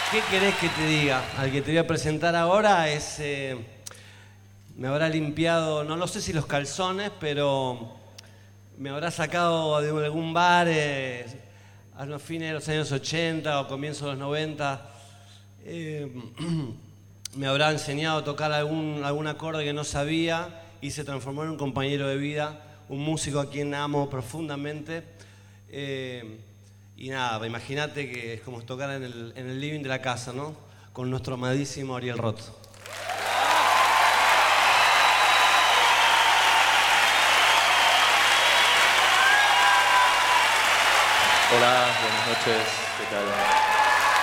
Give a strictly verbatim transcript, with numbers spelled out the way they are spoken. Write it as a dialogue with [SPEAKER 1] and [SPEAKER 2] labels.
[SPEAKER 1] ¿Qué querés que te diga? Al que te voy a presentar ahora es... Eh, me habrá limpiado, no lo sé si los calzones, pero me habrá sacado de algún bar eh, a los fines de los años ochenta o comienzos de los noventa. Eh, me habrá enseñado a tocar algún, algún acorde que no sabía y se transformó en un compañero de vida, un músico a quien amo profundamente. Eh, y nada, imagínate que es como tocar en el, en el living de la casa, ¿no? Con nuestro amadísimo Ariel Roth.
[SPEAKER 2] Hola, buenas noches, ¿qué tal?